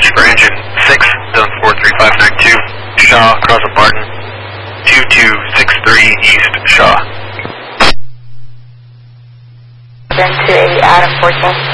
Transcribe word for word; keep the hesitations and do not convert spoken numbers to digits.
for engine six, zone four three five nine two, Shaw, crossing Barton, two two six three East Shaw. Then to eighty, Adam fourteen.